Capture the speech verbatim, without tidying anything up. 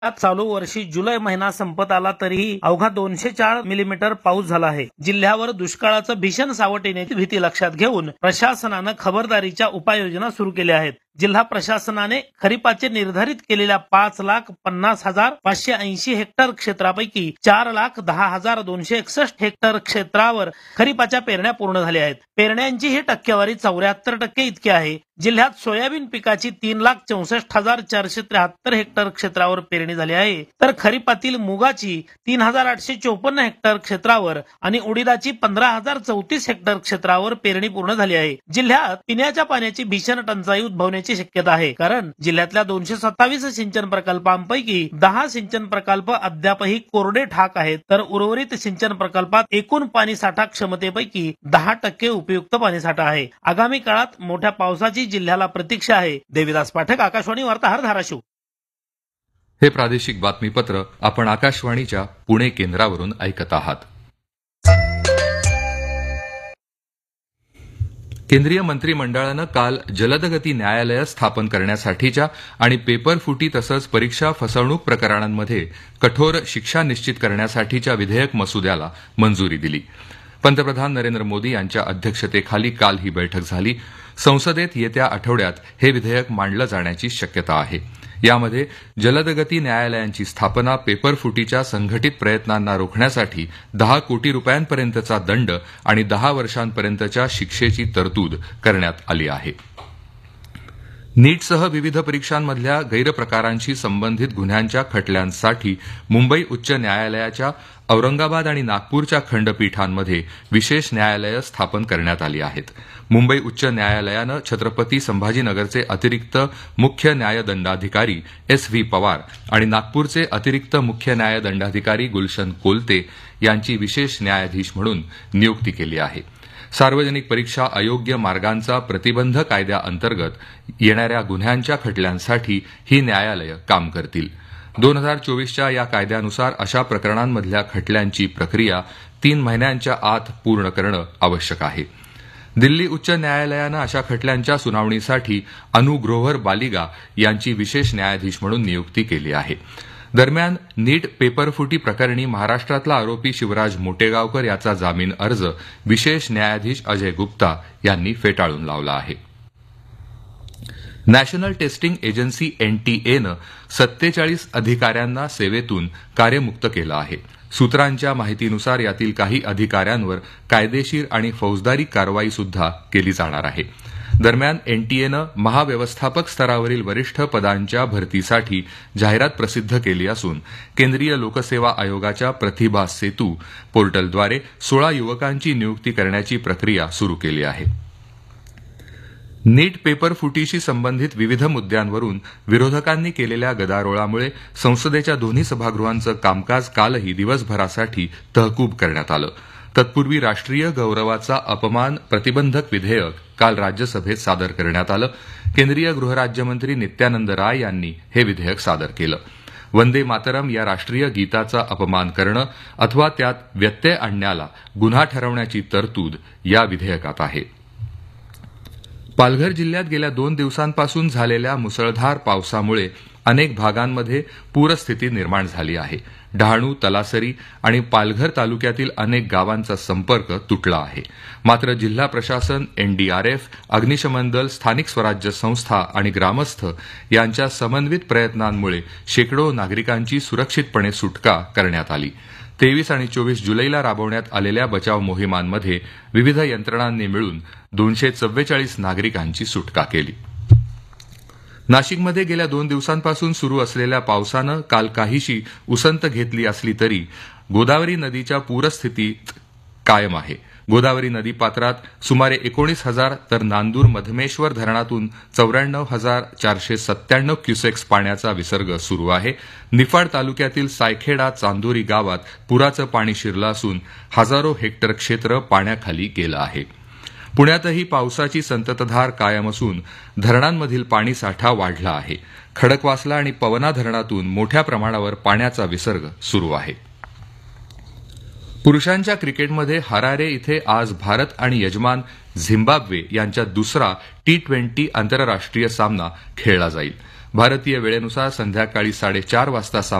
चालू वर्षी जुलै महिना संपत आला तरीही अवघा दोनशे चार मिलीमीटर पाऊस झाला आहे. जिल्ह्यावर दुष्काळाचं भीषण सावट येण्याची भीती लक्षात घेऊन प्रशासनानं खबरदारीच्या उपाययोजना सुरू केल्या आहेत. जिल्हा प्रशासनाने खरीपाचे निर्धारित केलेल्या पाच लाख पन्नास हजार पाचशे ऐंशी हेक्टर क्षेत्रापैकी चार लाख दहा हजार दोनशे एकसष्ट हेक्टर क्षेत्रावर खरीपाच्या पेरण्या पूर्ण झाल्या आहेत. पेरण्यांची ही टक्केवारी चौऱ्याहत्तर टक्के इतकी आहे. जिल्ह्यात सोयाबीन पिकाची तीन लाख चौसष्ट हजार चारशे त्र्याहत्तर हेक्टर क्षेत्रावर पेरणी झाली आहे, तर खरीपातील मुगाची तीन हजार आठशे चोपन्न हेक्टर क्षेत्रावर आणि उडीदाची पंधरा हजार चौतीस हेक्टर क्षेत्रावर पेरणी पूर्ण झाली आहे. जिल्ह्यात पिण्याच्या पाण्याची भीषण टंचाई उद्भवण्याची शक्यता आहे, कारण जिल्ह्यातल्या दोनशे सत्तावीस सिंचन प्रकल्पांपैकी दहा सिंचन प्रकल्प अद्यापही कोरडे ठाक आहेत, तर उर्वरित सिंचन प्रकल्पात एकूण पाणी साठा क्षमतेपैकी दहा टक्के उपयुक्त पाणीसाठा आहे. आगामी काळात मोठ्या पावसाची जिल्ह्याला प्रतीक्षा आहे. देविदास पाठक, आकाशवाणी वार्ताहर, धाराशिव. हे प्रादेशिक बातमीपत्र आपण आकाशवाणीच्या पुणे केंद्रावरून ऐकत आहात. केंद्रीय मंत्रिमंडळानं काल जलदगती न्यायालय स्थापन करण्यासाठीच्या आणि पेपरफुटी तसंच परीक्षा फसवणूक प्रकरणांमध्ये कठोर शिक्षा निश्चित करण्यासाठीच्या विधेयक मसुद्याला मंजुरी दिली. पंतप्रधान नरेंद्र मोदी यांच्या अध्यक्षतेखाली काल ही बैठक झाली. संसदेत येत्या आठवड्यात हे विधेयक मांडलं जाण्याची शक्यता आहे. यामध्ये जलदगती न्यायालयांची स्थापना, पेपरफुटीच्या संघटित प्रयत्नांना रोखण्यासाठी दहा कोटी रुपयांपर्यंतचा दंड आणि दहा वर्षांपर्यंतच्या शिक्षेची तरतूद करण्यात आली आहे. नीटसह विविध परीक्षांमधल्या गैरप्रकारांशी संबंधित गुन्ह्यांच्या खटल्यांसाठी मुंबई उच्च न्यायालयाच्या औरंगाबाद आणि नागपूरच्या खंडपीठांमध्ये विशेष न्यायालयं स्थापन करण्यात आली आहेत. मुंबई उच्च न्यायालयानं छत्रपती संभाजीनगरचे अतिरिक्त मुख्य न्यायदंडाधिकारी एस व्ही पवार आणि नागपूरचे अतिरिक्त मुख्य न्यायदंडाधिकारी गुलशन कोलते यांची विशेष न्यायाधीश म्हणून नियुक्ती केली आहे. सार्वजनिक परीक्षा अयोग्य मार्गांचा प्रतिबंध कायद्याअंतर्गत येणाऱ्या गुन्ह्यांच्या खटल्यांसाठी ही न्यायालयं काम करतील. दोन हजार चोवीसच्या या कायद्यानुसार अशा प्रकरणांमधल्या खटल्यांची प्रक्रिया तीन महिन्यांच्या आत पूर्ण करणं आवश्यक आहे. दिल्ली उच्च न्यायालयानं अशा खटल्यांच्या सुनावणीसाठी अनु ग्रोव्हर बालिगा यांची विशेष न्यायाधीश म्हणून नियुक्ती केली आहे. दरम्यान नीट पेपरफुटी प्रकरणी महाराष्ट्रातला आरोपी शिवराज मोटेगावकर याचा जामीन अर्ज विशेष न्यायाधीश अजय गुप्ता यांनी फेटाळून लावला आहे. नॅशनल टेस्टिंग एजन्सी एनटीएनं सत्तेचाळीस अधिकाऱ्यांना सेवेतून कार्यमुक्त केलं आहे. सूत्रांच्या माहितीनुसार यातील काही अधिकाऱ्यांवर कायदेशीर आणि फौजदारी कारवाई सुद्धा केली जाणार आहे. दरम्यान एनटीएनं महाव्यवस्थापक स्तरावरील वरिष्ठ पदांच्या भरतीसाठी जाहिरात प्रसिद्ध केली असून केंद्रीय लोकसेवा आयोगाच्या प्रतिभा सेतू पोर्टलद्वारे सोळा युवकांची नियुक्ती करण्याची प्रक्रिया सुरू केली आहे. नीट पेपरफुटीशी संबंधित विविध मुद्द्यांवरून विरोधकांनी केलेल्या गदारोळामुळे संसदेच्या दोन्ही सभागृहांचं कामकाज कालही दिवसभरासाठी तहकूब करण्यात आलं. तत्पूर्वी राष्ट्रीय गौरवाचा अपमान प्रतिबंधक विधेयक काल राज्यसभेत सादर करण्यात आलं. केंद्रीय गृहराज्यमंत्री नित्यानंद राय यांनी हे विधेयक सादर केलं. वंदे मातरम या राष्ट्रीय गीताचा अपमान करणं अथवा त्यात व्यत्यय आणण्याला गुन्हा ठरवण्याची तरतूद या विधेयकात आहे. पालघर जिल्ह्यात गेल्या दोन दिवसांपासून झालेल्या मुसळधार पावसामुळे अनेक भागांमध्ये पूरस्थिती निर्माण झाली आहे. डहाणू, तलासरी आणि पालघर तालुक्यातील अनेक गावांचा संपर्क तुटला आहे. मात्र जिल्हा प्रशासन, एनडीआरएफ, अग्निशमन दल, स्थानिक स्वराज्य संस्था आणि ग्रामस्थ यांच्या समन्वित प्रयत्नांमुळे शेकडो नागरिकांची सुरक्षितपणे सुटका करण्यात आली. तेवीस आणि चोवीस जुलैला राबवण्यात आलेल्या बचाव मोहिमांमध्ये विविध यंत्रणांनी मिळून दोनशे चव्वेचाळीस नागरिकांची सुटका केली. नाशिकमध्ये गेल्या दोन दिवसांपासून सुरू असलेल्या पावसानं काल काहीशी उसंत घेतली असली तरी गोदावरी नदीच्या पूरस्थितीत कायम आहे. गोदावरी नदीपात्रात सुमारे एकोणीस हजार तर नांदूर मधमेश्वर धरणातून चौऱ्याण्णव हजार चारशे सत्त्याण्णव क्युसेक्स पाण्याचा विसर्ग सुरू आहे. निफाड तालुक्यातील सायखेडा चांदोरी गावात पुराचं पाणी शिरलं असून हजारो हेक्टर क्षेत्र पाण्याखाली गेलं आहे. पुण्यातही पावसाची संततधार कायम असून धरणांमधील पाणी साठा वाढला आहे. खडकवासला आणि पवना धरणातून मोठ्या प्रमाणावर पाण्याचा विसर्ग सुरू आहे. पुरुषांच्या क्रिकेटमध्ये हरारे इथे आज भारत आणि यजमान झिम्बाब्वे यांच्यात दुसरा टी ट्वेंटी आंतरराष्ट्रीय सामना खेळला जाईल. भारतीय वेळेनुसार संध्याकाळी साडेचार वाजता